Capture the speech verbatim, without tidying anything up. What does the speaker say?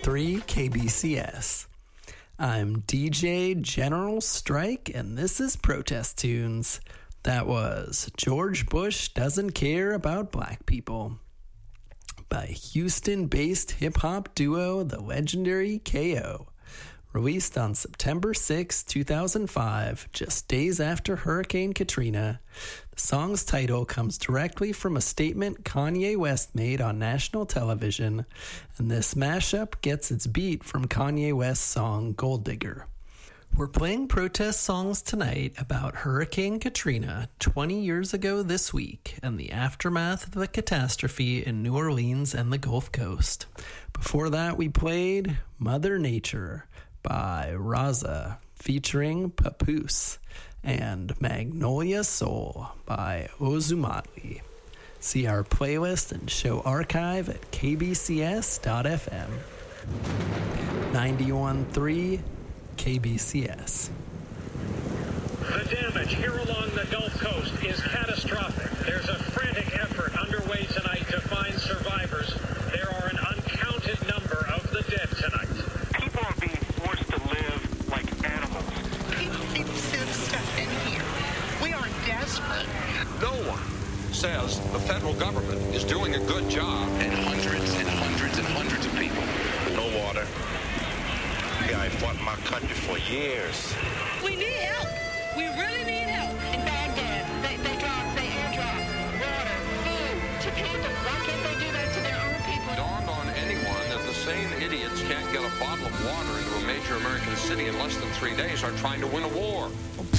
three K B C S. I'm D J General Strike, and this is Protest Tunes. That was George Bush Doesn't Care About Black People by Houston-based hip-hop duo The Legendary K O. Released on September sixth, two thousand five, just days after Hurricane Katrina. The song's title comes directly from a statement Kanye West made on national television, and this mashup gets its beat from Kanye West's song Gold Digger. We're playing protest songs tonight about Hurricane Katrina twenty years ago this week and the aftermath of the catastrophe in New Orleans and the Gulf Coast. Before that, we played Mother Nature by Raza featuring Papoose and Magnolia Soul by Ozumatli. See our playlist and show archive at k b c s dot f m. ninety-one point three K B C S. The damage here along the Gulf Coast is catastrophic. There's a frantic effort underway tonight to find survivors. There are an uncounted number of the dead tonight. People are being forced to live like animals. People keep sick stuff in here. We are desperate. No one says the federal government is doing a good job. And hundreds and hundreds and hundreds of people. No water. Yeah, I fought my country for years. We need help. We really need help. In Baghdad, they, they drop, they airdrop water, food to people. Why can't they do that to their own people? It dawned on anyone that the same idiots can't get a bottle of water into a major American city in less than three days are trying to win a war.